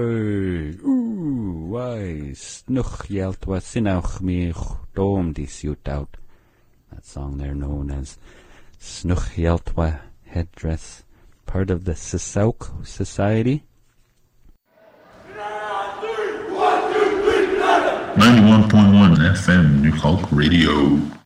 Ooh, why, snuch yeltwa sinauch mi dom di siutout. That song there known as Snuch Yeltwa Headdress, part of the Sisauk Society. 91.1 FM New Hulk Radio.